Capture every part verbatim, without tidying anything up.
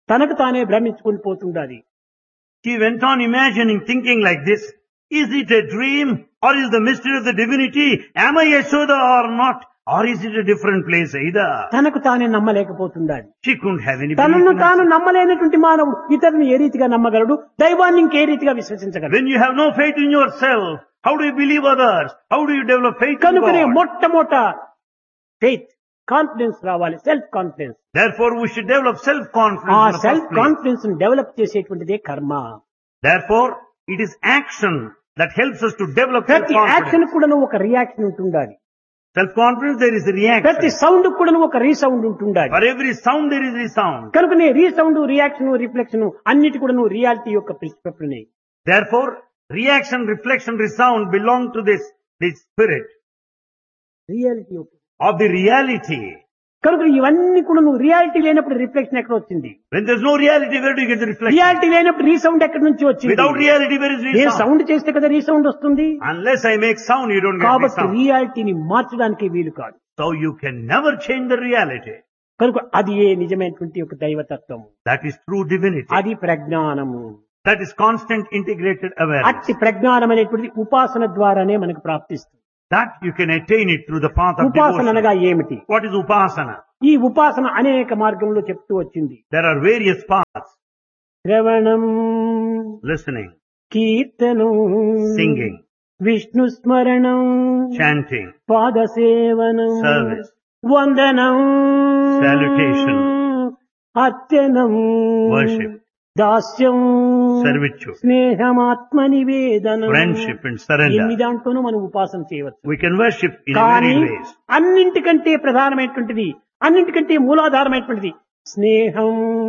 తనకు తానే భ్రమించుకుని పోతుండాలి. She went on imagining, thinking like this, is it a dream or is the mystery of the divinity? Am I Yashoda or not? Or is it a different place either? తనకు తానే నమ్మలేకపోతుండాలి. She couldn't have any belief తనను in తాను herself. నమ్మలేనటువంటి మానవుడు ఇతరుని ఏ రీతిగా నమ్మగలడు? దైవాన్ని ఇంకే రీతిగా విశ్వసించగలడు? When you have no faith in yourself, how do you believe others? How do you develop faith in కనుకనే God? మొట్టమొదట ఫెయిత్ కాన్ఫిడెన్స్ రావాలి, self confidence. Therefore, we should develop ఆ self-confidence in the self first place. Confidence develop చేసేటువంటిదే కర్మ. Therefore, it is action that helps us to develop ప్రతి action self-confidence. కూడా ఒక reaction ఉంటుండాలి. Self-confidence, there is a ప్రతి reaction. Sound కూడా ఒక resound ఉంటుండాలి. For every sound, there is a sound. కనుకనే రీసౌండ్, రియాక్షన్, రిఫ్లెక్షన్ అన్నిటి కూడా రియాలిటీ యొక్క principal. Therefore, reaction, reflection, resound belong to this, this spirit reality of the reality. కనుక ఇవన్నీ కూడా రియాలిటీ లేనప్పుడు రిఫ్లెక్షన్ ఎక్కడ వచ్చింది? When there's no reality, where do you get the reflection? Reality లేనప్పుడు రీసౌండ్ ఎక్కడి నుంచి వచ్చింది? Without reality, where is A resound? Sound చేస్తే కదా రీసౌండ్ వస్తుంది. Unless I make sound, you don't get కాబట్టి resound. రియాలిటీని మార్చడానికి వీలు కాదు. So you can never change the reality. కనుక అది ఏ నిజమైనటువంటి ఒక దైవతత్వం, That is true divinity. అది ప్రజ్ఞానము. That is constant integrated awareness. అట్టి ప్రజ్ఞానం అనేటువంటిది ఉపాసన ద్వారానే మనకు ప్రాప్తిస్తుంది. That you can attain it through the path of ఉపాసన devotion. అనగా ఏమిటి? What is upasana? ఈ ఉపాసన అనేక మార్గంలో చెప్తూ వచ్చింది. There are various paths. శ్రవణం, Listening, కీర్తనం, singing, విష్ణు స్మరణం, chanting, పాదసేవనం, service, వందనం, salutation, అర్చనం, worship, Dasyam, servitude, స్నేహమాత్మ నివేదనం. friendship and surrender. ఎన్ని దాంట్లోనూ మనం ఉపాసన చేయవచ్చు. We can worship in కానీ many ways. అన్నింటికంటే ప్రధానమైనటువంటిది, అన్నింటికంటే మూలాధారమైనటువంటిది స్నేహం.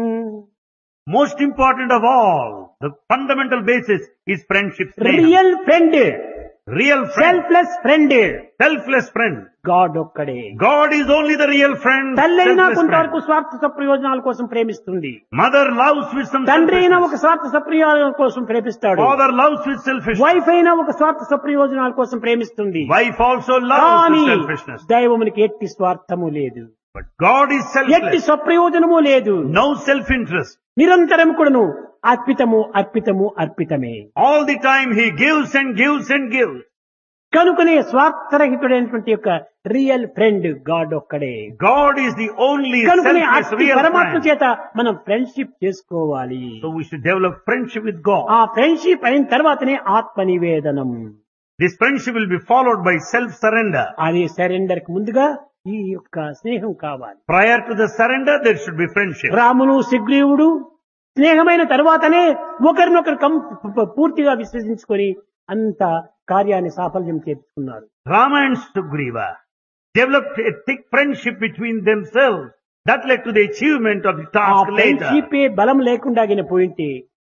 Most important of all, the fundamental basis is friendship. Sneha. Real friend, Real friend. Selfless friend Selfless friend. God ఒక్కడే. God is only the real friend. తల్లైనా Selfless కొంతవరకు friend. స్వార్థ సప్రయోజనాల కోసం ప్రేమిస్తుంది. Mother loves with some తండ్రి అయినా ఒక selfishness. స్వార్థ సప్రయోజనాల కోసం ప్రేమిస్తాడు. Father loves with selfishness. Wife అయినా ఒక స్వార్థ సప్రయోజనాల కోసం ప్రేమిస్తుంది. Wife also loves కానీ with selfishness. దైవమునికి ఎట్టి స్వార్థము లేదు, But God is ఎట్టి selfless. స్వప్రయోజనము లేదు. No self-interest. నిరంతరం కూడాను అర్పితము అర్పితము అర్పితమే. All the time He gives and gives and gives. కనుకనే స్వార్థరహితుడైనటువంటి యొక్క రియల్ ఫ్రెండ్ గాడ్ ఒక్కడే. God is the only కనుకనే selfless అట్టి real పరమాత్మ friend. చేత మనం ఫ్రెండ్షిప్ చేసుకోవాలి. So we should develop friendship with God. ఆ ఫ్రెండ్షిప్ అయిన తర్వాతనే ఆత్మ నివేదనం. This friendship will be followed by self-surrender. అది సరెండర్ కి ముందుగా ఈ యొక్క స్నేహం కావాలి. Prior to the surrender, there should be friendship. Ramulu సుగ్రీవుడు స్నేహమైన తర్వాతనే ఒకరినొకరు కం పూర్తిగా విశ్వసించుకొని అంత కార్యాన్ని సాఫల్యం చేర్చుకున్నారు. Rama and Sugriva developed a thick friendship between themselves. That led to the achievement of the ఆ task later. ఫ్రెండ్షిప్ బలం లేకుండా పోయింటే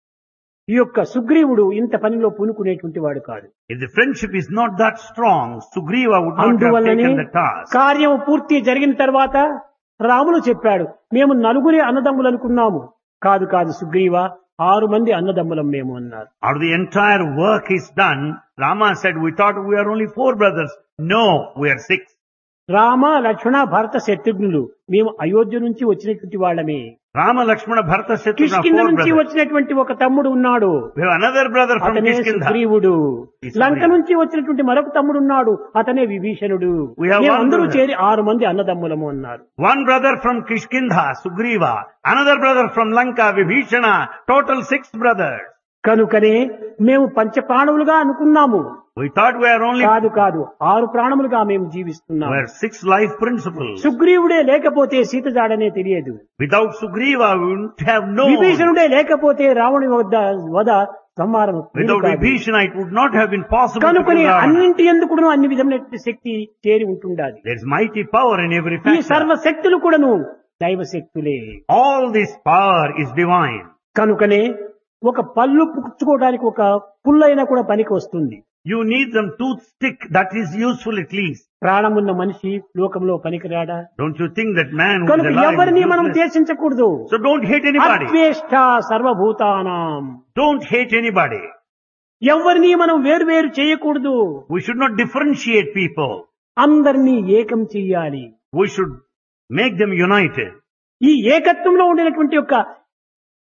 ఈ యొక్క సుగ్రీవుడు ఇంత పనిలో పూనుకునేటువంటి వాడు కాదు. If the friendship is not that strong, Sugriva would not have అందువల్లనే taken the task. కార్యం పూర్తి జరిగిన తర్వాత రాములు చెప్పాడు, మేము నలుగురే అన్నదమ్ములు అనుకున్నాము. కాదు కాదు సుగ్రీవ, ఆరు మంది అన్నదమ్ములం మేము అన్నారు. After the entire work is done, Rama said, we thought we are only four brothers. No, we are six. Rama, లక్ష్మణ, భరత, శత్రుఘ్నులు మేము అయోధ్య నుంచి వచ్చినటువంటి వాళ్ళమే. Rama, Lakshmana, Bharata, Shatrugna, Kishkindha four నుంచి brothers. వచ్చినటువంటి ఒక తమ్ముడు ఉన్నాడు, We have another brother from అతనే Kishkinda. సుగ్రీవుడు. Is Lanka Sugriva. నుంచి వచ్చినటువంటి మరొక తమ్ముడు ఉన్నాడు, అతనే విభీషణుడు. We have మేము one అందరూ brother. చేరి ఆరు మంది అన్నదమ్ములము అన్నారు. One brother from Kishkinda, Sugriva. Another brother from Lanka, Vibhishana. Total six brothers. కనుకనే మేము పంచ ప్రాణములుగా అనుకున్నాము. We thought we are only, కాదు కాదు ఆరు ప్రాణములుగా మేము we జీవిస్తున్నాము. are six life principles. సుగ్రీవుడే లేకపోతే సీత జాడనే తెలియదు. Without Sugriva, we wouldn't have known. విభీషణుడే లేకపోతే రావణి వద్ద వద సంహారం వీలు Without కాదు. Vibhishana, it would not have been possible to కనుకనే do that. అన్నింటి ఎందుకును అన్ని విధమైన శక్తి చేరి ఉంటుండాలి. There is mighty power in every ఈ factor. సర్వ శక్తులు కూడాను దైవ శక్తులే. All this power is divine. కనుకనే ఒక పళ్ళు పుచ్చుకోవడానికి ఒక పుల్లైనా కూడా పనికి వస్తుంది. You need some toothpick that is useful at least. ప్రాణమున్న మనిషి లోకంలో పనికిరాడా? Don't you think that man who is కనుక alive ఎవరిని is మనం useless? ద్వేషించకూడదు. So don't hate anybody. అద్వేష్ట సర్వభూతానాం. Don't hate anybody. ఎవరిని మనం వేరు వేరు చేయకూడదు. We should not differentiate people. అందరినీ ఏకం చెయ్యాలి. We should make them united. ఈ ఏకత్వంలో ఉండినటువంటి యొక్క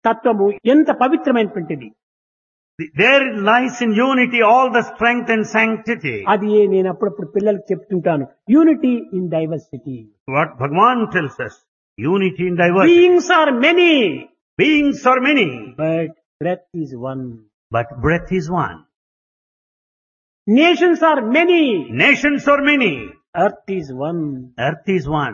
తత్వము ఎంత పవిత్రమైనటువంటిది. There lies in unity all the strength and sanctity. అది నేను అప్పుడప్పుడు పిల్లలకు చెప్తుంటాను, unity in diversity. What Bhagavan tells us, unity in diversity. Beings are many, Beings are many, but breath is one. but breath is one. Nations are many, Nations are many, earth is one. earth is one.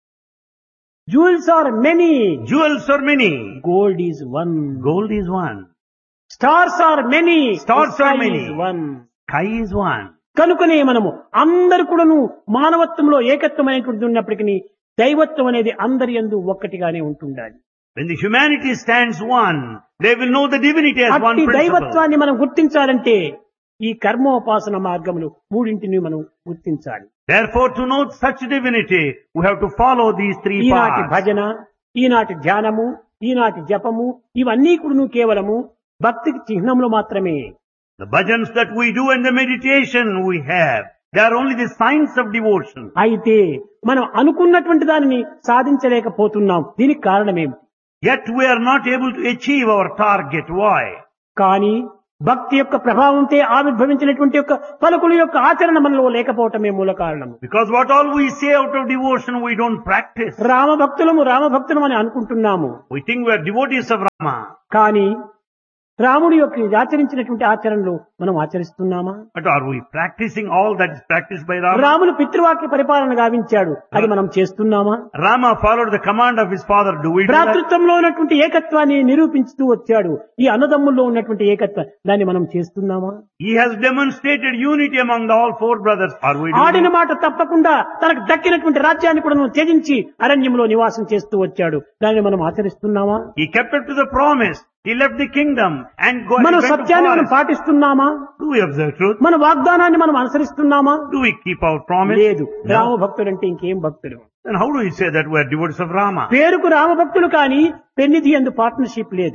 Jewels are many, Jewels are many, gold is one. gold is one. Stars are many, Stars are many. One. Sky is one. కనుకనే మనము అందరు కూడాను మానవత్వంలో ఏకత్వమైనటువంటి ఉన్నప్పటికీ దైవత్వం అనేది అందరి యందు ఒక్కటిగానే ఉంటుండాలి. When the humanity stands one, they will know the divinity as one అట్టి principle. దైవత్వాన్ని మనం గుర్తించాలంటే ఈ కర్మోపాసన మార్గములు మూడింటిని మనం గుర్తించాలి. Therefore, to know such divinity, we have to follow these three ఈనాటి paths. భజన, ఈనాటి ధ్యానము, ఈనాటి జపము ఇవన్నీ కూడా కేవలము భక్తికి చిహ్నములు మాత్రమే. The bhajans that we do and the meditation we have, they are only the signs of devotion. అయితే మనం అనుకున్నటువంటి దానిని సాధించలేకపోతున్నాం. దీనికి కారణమేమి? Yet we are not able to achieve our target. Why? కానీ భక్తి యొక్క ప్రభావంతో ఆవిర్భవించినటువంటి యొక్క పలుకుల యొక్క ఆచరణ మనలో లేకపోవటమే మూల కారణం. Because what all we say out of devotion, we don't practice. Rama భక్తులము Rama భక్తులం అని అనుకుంటున్నాము. We think we are devotees of Rama. కానీ రాముడి యొక్క ఆచరించినటువంటి ఆచరణలు మనం ఆచరిస్తున్నామా? But are we practicing all that is practiced by Rama? రాముడు పితృవాక్య పరిపాలన గావించాడు, అది మనం చేస్తున్నామా? Rama followed the command of his father. Do we do that? భ్రాతృత్వంలో ఉన్నటువంటి ఏకత్వాన్ని నిరూపించుతూ వచ్చాడు. ఈ అన్నదమ్ముల్లో ఉన్నటువంటి ఏకత్వం దాన్ని మనం చేస్తున్నామా? He has demonstrated unity among the all four brothers. Are we doing ఆడిన that? మాట తప్పకుండా తనకు దక్కినటువంటి రాజ్యాన్ని కూడా త్యజించి అరణ్యంలో నివాసం చేస్తూ వచ్చాడు. దాన్ని మనం ఆచరిస్తున్నామా? He kept up to the promise. He left the kingdom and go మన and went to సత్యాన్ని మనం forest. పాటిస్తున్నామా? Do we observe truth? మన వాగ్దానాన్ని మనం అనుసరిస్తున్నామా? Do we keep our promise? లేదు. No. రామ భక్తుడు అంటే ఇంకేం భక్తుడు? Then how do we say that we are devotees of Rama? పేరుకు రామ భక్తులు కానీ పెన్నిధి అందు పార్ట్నర్షిప్ లేదు.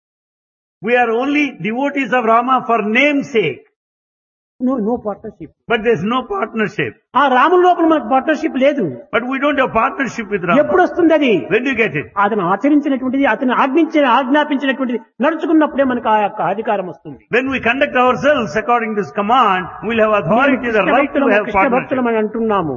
We are only devotees of Rama for name's sake. No no partnership. But there's no partnership. ఆ రాముల లోపల మనకు పార్ట్నర్షిప్ లేదు. But we don't have partnership with Rama. ఎప్పుడు వస్తుంది అది? When do you get it? అతను ఆచరించినటువంటిది, అతను ఆజ్ఞించిన ఆజ్ఞాపించినటువంటిది నడుచుకున్నప్పుడే మనకు ఆ యొక్క అధికారం వస్తుంది. When we conduct ourselves according to this command, we'll have authority, the right to have Krishna భక్తులం partnership. అని అంటున్నాము,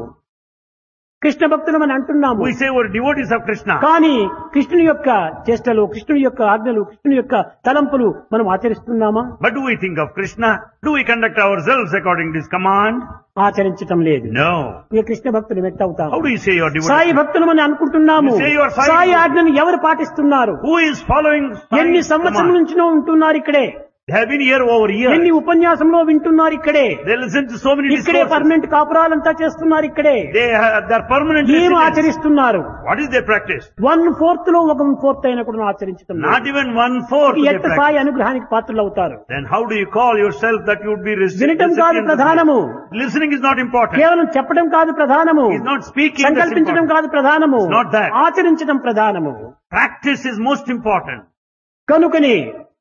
కృష్ణ భక్తులం అని అంటున్నాము. We say we're devotees of Krishna. కానీ కృష్ణుని యొక్క చేష్టలు, కృష్ణుని యొక్క ఆజ్ఞలు, కృష్ణుని యొక్క తలంపులు మనం ఆచరిస్తున్నామా? But do we think of Krishna? Do we conduct ourselves according to this command? ఆచరించటం లేదు. No. ఇక కృష్ణ భక్తులు ఎట్ట అవుతాం? How do you say you're Sai devotees? భక్తులం అని అనుకుంటున్నాము. You say you are Sai Sai devotee. ఆజ్ఞను ఎవరు పాటిస్తున్నారు? Who is following ఎన్ని Sai's సంవత్సరం command? నుంచినో ఉంటున్నారు ఇక్కడే. They have been here over ఎన్ని years. ఉపన్యాసంలో వింటున్నారు ఇక్కడే. They listen to so many ఇక్కడే discourses. పర్మనెంట్ కాపురాలంతా చేస్తున్నారు ఇక్కడే. They have, they're permanent ఏం residents. ఆచరిస్తున్నారు? What is their practice? One fourth లో ఒక ఫోర్త్ అయినా కూడా ఆచరించడం లేదు. Not even one fourth ఈ they ఎట్ట సాయి practice. అనుగ్రహానికి పాత్రలు అవుతారు? Then how do you call yourself that you would be reci- వినటం కాదు recipient of ప్రధానము. this? Listening is not important. కేవలం చెప్పడం కాదు ప్రధానము. He's not speaking. That's సంకల్పించడం important. కాదు ప్రధానము. It's not that. ఆచరించడం ప్రధానము. Practice is most important. కనుకనే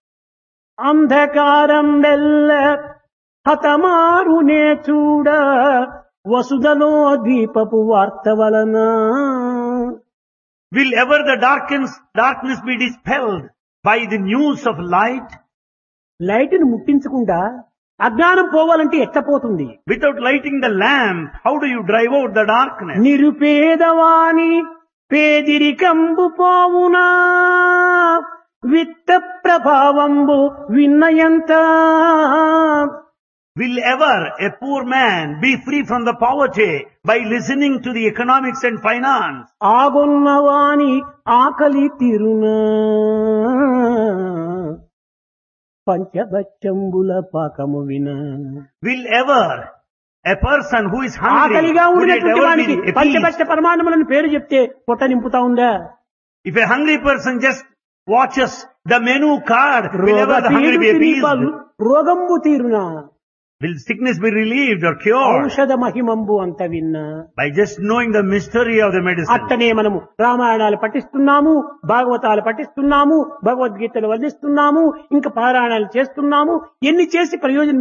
అంధకారం వెల్ల హతమారునే చూడ వసుధలో దీపపు వార్త వలన. Will ever the darkness, darkness be dispelled by the news of light? Light ను ముట్టించకుండా అజ్ఞానం పోవాలంటే ఎట్టపోతుంది? Without lighting the lamp, how do you drive out the darkness? నిరుపేదవాణి పేదిరికంబు పోవునా విత్త ప్రభావంబు విన్నయంత. Will ever a poor man be free from the poverty by listening to the economics and finance? ఆగొన్నవాని ఆకలి తీరునా పంచభక్షంబుల పాకము వినా. Will ever a person who is hungry, ఆకలిగా would it ఉన్నటువంటి ever వానికి be పంచభక్ష appeased? పరిమాణములను పేరు చెప్తే పొట్ట నింపుతా ఉందా? If a hungry person just watches the menu card, will రోగ ever the hungry be appeased? రోగంబు తీరునా Will sickness be relieved or cured? ఔషధ మహిమంబు అంత విన్నా. By just knowing the mystery of the medicine. అట్టనే మనము రామాయణాలు పఠిస్తున్నాము, భాగవతాలు పఠిస్తున్నాము, భగవద్గీతలు వర్ణిస్తున్నాము, ఇంకా పారాయణాలు చేస్తున్నాము. ఎన్ని చేసి ప్రయోజనం ఏమిటి?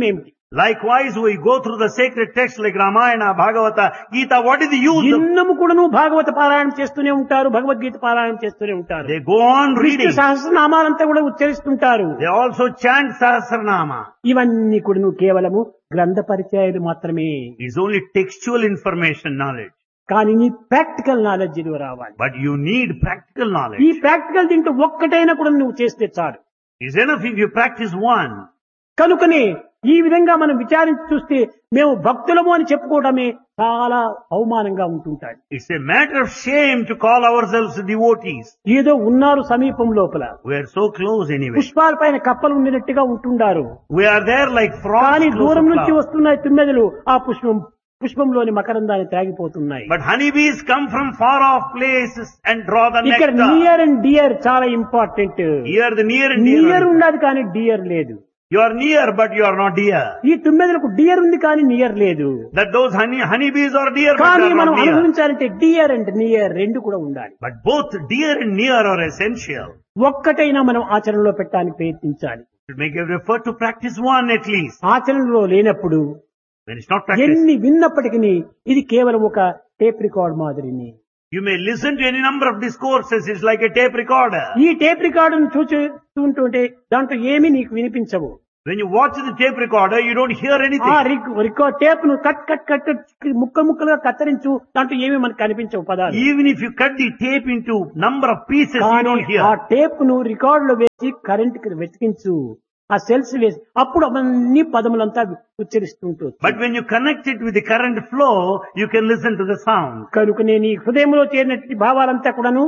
Likewise, we go through the sacred texts like Ramayana, Bhagavata, Gita. What is the use of? దిన్నము కూడాను భాగవత పారాయణం చేస్తూనే ఉంటారు, భగవద్గీత పారాయణం చేస్తూనే ఉంటారు. They go on Vishnu reading. సహస్రనామాలంతా కూడా ఉచ్చరిస్తుంటారు. They also chant Sahasranama. ఇవన్నీ కూడాను కేవలము గ్రంథ పరిచయాలు మాత్రమే. It's only textual information knowledge. కానీ నీ ప్రాక్టికల్ నాలెడ్జ్ రావాలి. But you need practical ఈ knowledge. ప్రాక్టికల్ దీంట్లో ఒక్కటైనా కూడా నువ్వు చేస్తే చాలు. It's enough if you practice one. కనుకనే ఈ విధంగా మనం విచారించి చూస్తే మేము భక్తులము అని చెప్పుకోవడమే చాలా అవమానంగా ఉంటుంటాయి. It's a matter of shame to call ourselves devotees. ఏదో ఉన్నారు సమీపం లోపల, We are so close anyway. పుష్పాల పైన కప్పలు ఉండినట్టుగా ఉంటుండారు. We are there like frogs కానీ close దూరం to నుంచి flowers. వస్తున్నాయి తుమ్మెదలు, ఆ పుష్పం పుష్పంలోని మకరందాన్ని త్రాగిపోతున్నాయి. But honeybees come from far off places and draw the ఇక్కడ nectar. నియర్ అండ్ డియర్ చాలా important. Here the near and near dear. ఉన్నది కానీ డియర్ లేదు. You are near but you are not dear. ఈ తుమ్మెదలకు డియర్ ఉంది కానీ near లేదు. That those honey honeybees are dear but కానీ they are మనం not near. అనుభవించాలంటే dear and near రెండు కూడా ఉండాలి. But both dear and near are essential. ఒక్కటైనా మనం ఆచరణలో పెట్టడానికి ప్రయత్నించాలి. To make every effort to practice one at least. ఆచరణలో లేనప్పుడు When it's not practiced, ఎన్ని విన్నప్పటికీ ఇది కేవలం ఒక tape record మాదిరిని. you may listen to any number of discourses. It's like a tape recorder. ఈ టేప్ రికార్డును చూస్తుంటే దాంట్లో ఏమీ నీకు వినిపించవు. When you watch the tape recorder, you don't hear ఆ anything. రికార్డ్ టేప్ ను కట్ కట్ కట్ ముక్కలు ముక్కలుగా కత్తిరించు, దాంట్లో ఏమీ మనకు కనిపించవు పదాలు. Even if you cut the tape into number of pieces, you కానీ don't ఆ hear. టేప్ ను రికార్డ్ లో వేసి కరెంట్ కి వెతికించు, ఆ సెల్స్ వేసి అప్పుడు అవన్నీ పదములంతా ఉచ్చరిస్తుంటుంది. But when you connect it with the current flow, you can listen to the sound. కనుక నేను ఈ హృదయంలో చేరినటువంటి భావాలంతా కూడాను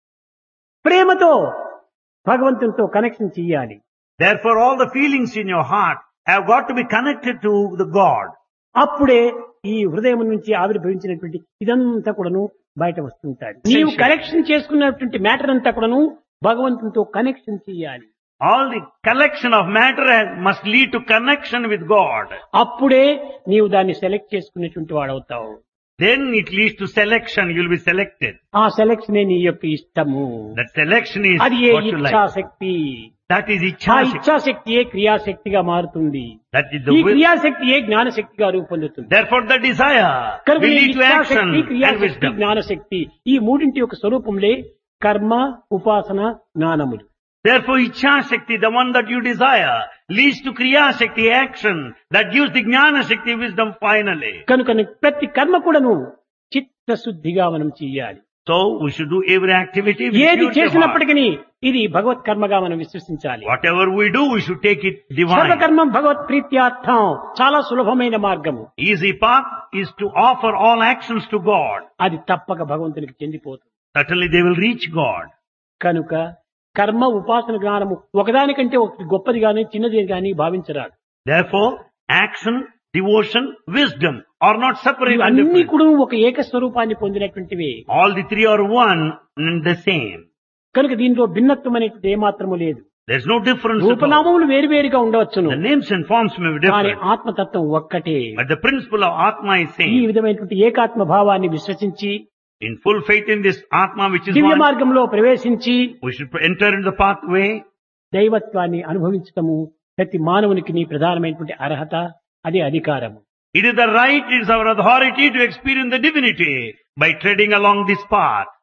ప్రేమతో భగవంతునితో కనెక్షన్ చెయ్యాలి. Therefore, all the feelings in your heart have got to be connected to the God. అప్పుడే ఈ హృదయం నుంచి ఆవిర్భవించినటువంటి ఇదంతా కూడాను బయట వస్తుంటాయి. నీవు కనెక్షన్ చేసుకున్నటువంటి మ్యాటర్ అంతా కూడాను భగవంతునితో కనెక్షన్ చెయ్యాలి. All the collection of matter has- must lead to connection with God. అప్పుడే నీవు దాన్ని సెలెక్ట్ చేసుకునేటువంటి వాడవుతావు. Then it leads to selection. You will be selected. ఆ సెలెక్షనే నీ యొక్క ఇష్టము. That selection is అది ఏ what you like. ఇచ్ఛాశక్తి. That is ఆ ichha. ఇచ్ఛాశక్తియే క్రియాశక్తిగా మారుతుంది. That is ఈ the will. క్రియాశక్తియే జ్ఞానశక్తిగా రూపొందుతుంది. Therefore, the desire కనుక will ఈ lead to action ఇచ్ఛాశక్తి, and క్రియాశక్తి, wisdom. జ్ఞానశక్తి ఈ మూడింటి యొక్క స్వరూపంలే కర్మ, ఉపాసన, జ్ఞానములు. Therefore, ichha shakti, the one that you desire, leads to kriya shakti, action that gives the jnana shakti, wisdom finally. కనుక ప్రతి కర్మ కూడాను చిత్తశుద్ధిగా మనం చెయ్యాలి. So, we should do every activity with ఏది purity of heart. చేసినప్పటికీ ఇది భగవత్ కర్మగా మనం విశ్వసించాలి. Whatever we do, we should take it divine. సర్వకర్మం భగవత్ ప్రీత్యార్థం చాలా సులభమైన మార్గము. Easy path is to offer all actions to God. అది తప్పక భగవంతునికి చెందిపోతుంది. Certainly they will reach God. కనుక కర్మ, ఉపాసన, జ్ఞానము ఒకదానికంటే ఒకటి గొప్పది గాని చిన్నది గాని భావించరాదు. Therefore, action, devotion, wisdom are not separate and అన్ని different. కూడా ఒక ఏక స్వరూపాన్ని పొందినటువంటివి. All the three are one and the same. కనుక దీనిలో భిన్నత్వం అనేటువంటి ఏమాత్రము లేదు. There's no difference at all. రూపనామములు వేరువేరుగా ఉండవచ్చును, The names and forms may be కానీ different. ఆత్మతత్వం ఒక్కటే. But the principle of Atma is ఈ same. విధమైనటువంటి ఏకాత్మ భావాన్ని విశ్వసించి In full faith in this Atma which is Divya one, మార్గంలో ప్రవేశించి we should enter into the pathway. దైవత్వాన్ని అనుభవించటము ప్రతి మానవునికి నీ ప్రధానమైనటువంటి అర్హత, అదే అధికారము. It is the right, it is our authority to experience the divinity by treading along this path.